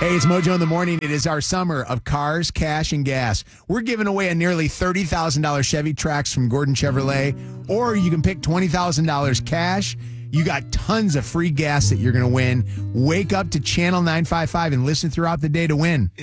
Hey, it's Mojo in the Morning. It is our summer of cars, cash, and gas. We're giving away a nearly $30,000 Chevy Trax from Gordon Chevrolet, or you can pick $20,000 cash. You got tons of free gas that you're going to win. Wake up to Channel 955 and listen throughout the day to win.